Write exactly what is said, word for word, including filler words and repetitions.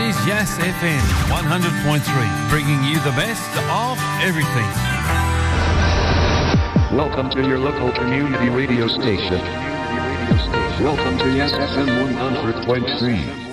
is Yes F M one hundred point three, bringing you the best of everything. Welcome to your local community radio station. Welcome to Yes F M one hundred point three.